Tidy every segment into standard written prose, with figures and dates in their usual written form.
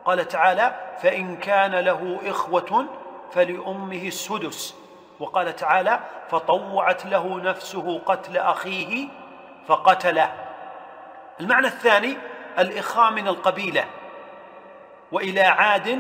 قال تعالى: فإن كان له إخوة فلأمه السدس. وقال تعالى: فطوعت له نفسه قتل أخيه فقتله. المعنى الثاني: الإخاء من القبيلة. وإلى عاد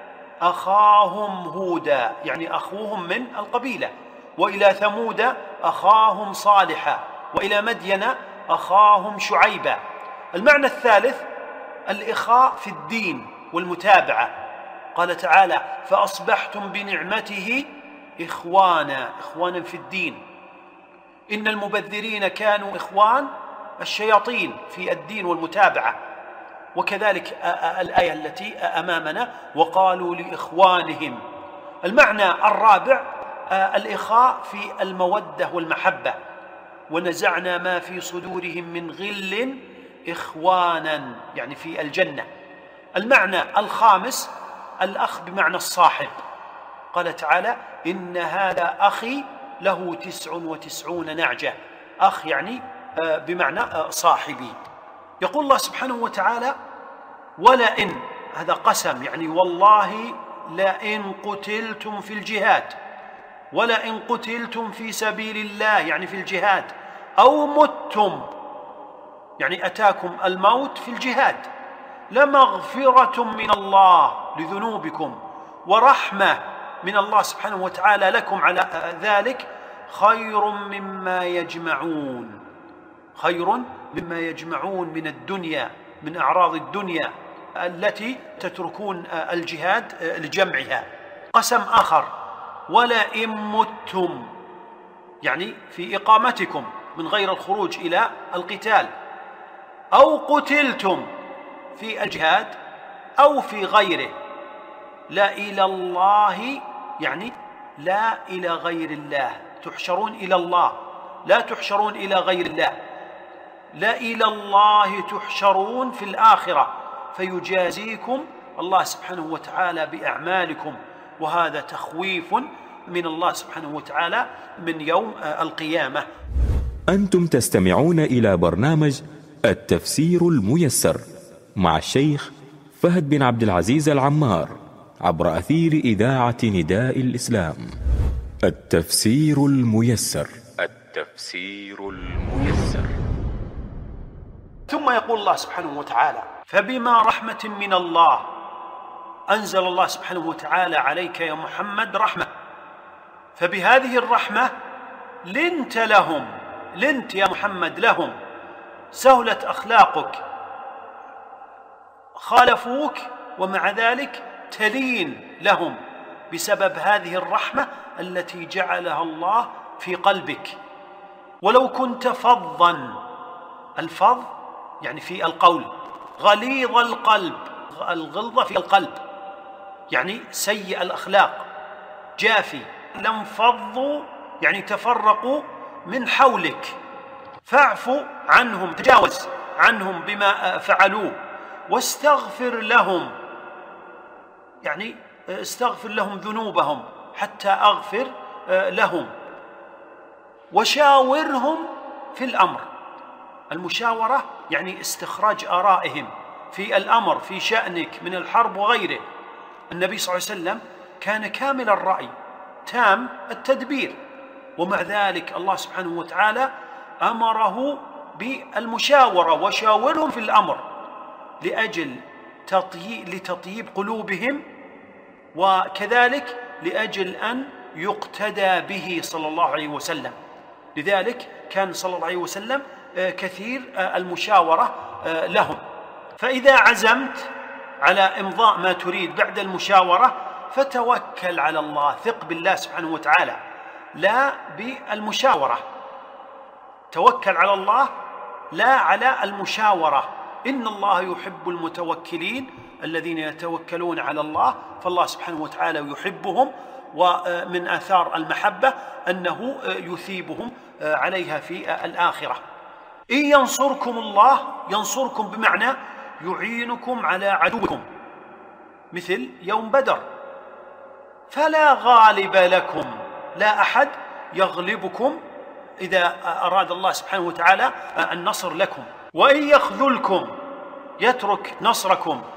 أخاهم هودا، يعني أخوهم من القبيلة. وإلى ثمود أخاهم صالحا. وإلى مدين أخاهم شعيبا. المعنى الثالث: الإخاء في الدين والمتابعة. قال تعالى: فأصبحتم بنعمته إخوانا في الدين. إن المبذرين كانوا إخوان الشياطين في الدين والمتابعة. وكذلك الآية التي أمامنا: وقالوا لإخوانهم. المعنى الرابع: الإخاء في المودة والمحبة. ونزعنا ما في صدورهم من غل إخوانا، يعني في الجنة. المعنى الخامس: الأخ بمعنى الصاحب. قال تعالى: إن هذا أخي له 99 نعجة. أخ يعني بمعنى صاحبي. يقول الله سبحانه وتعالى: ولئن، هذا قسم، يعني والله لئن قتلتم في الجهاد، ولئن قتلتم في سبيل الله يعني في الجهاد، أو متم يعني أتاكم الموت في الجهاد، لمغفرة من الله لذنوبكم ورحمة من الله سبحانه وتعالى لكم على ذلك خير مما يجمعون. خير مما يجمعون من الدنيا، من أعراض الدنيا التي تتركون الجهاد لجمعها. قسم آخر: ولئن متم، يعني في إقامتكم من غير الخروج إلى القتال، أو قتلتم في الجهاد أو في غيره، لا إلى الله، يعني لا إلى غير الله، تحشرون إلى الله، لا تحشرون إلى غير الله. لا إلى الله تحشرون في الآخرة، فيجازيكم الله سبحانه وتعالى بأعمالكم. وهذا تخويف من الله سبحانه وتعالى من يوم القيامة. أنتم تستمعون إلى برنامج التفسير الميسر مع الشيخ فهد بن عبد العزيز العمار عبر أثير إذاعة نداء الإسلام. التفسير الميسر. التفسير الميسر. ثم يقول الله سبحانه وتعالى: فبما رحمة من الله أنزل الله سبحانه وتعالى عليك يا محمد رحمة، فبهذه الرحمة لنت لهم، لنت يا محمد لهم، سهلت أخلاقك، خالفوك ومع ذلك تلين لهم بسبب هذه الرحمة التي جعلها الله في قلبك. ولو كنت فظا، الفظ يعني في القول، غليظ القلب، الغلظة في القلب يعني سيء الأخلاق، جافي، لانفضوا يعني تفرقوا من حولك، فاعف عنهم، تجاوز عنهم بما فعلوه، واستغفر لهم، يعني استغفر لهم ذنوبهم حتى أغفر لهم، وشاورهم في الأمر. المشاورة يعني استخراج آرائهم في الأمر، في شأنك من الحرب وغيره. النبي صلى الله عليه وسلم كان كامل الرأي تام التدبير، ومع ذلك الله سبحانه وتعالى أمره بالمشاورة: وشاورهم في الأمر، لأجل لتطييب قلوبهم، وكذلك لأجل أن يقتدى به صلى الله عليه وسلم. لذلك كان صلى الله عليه وسلم كثير المشاورة لهم. فإذا عزمت على إمضاء ما تريد بعد المشاورة فتوكل على الله، ثق بالله سبحانه وتعالى، لا بالمشاورة، توكل على الله لا على المشاورة. إن الله يحب المتوكلين الذين يتوكلون على الله، فالله سبحانه وتعالى يحبهم، ومن آثار المحبة أنه يثيبهم عليها في الآخرة. إن ينصركم الله، ينصركم بمعنى يعينكم على عدوكم، مثل يوم بدر، فلا غالب لكم، لا أحد يغلبكم إذا أراد الله سبحانه وتعالى النصر لكم. وإن يخذلكم، يترك نصركم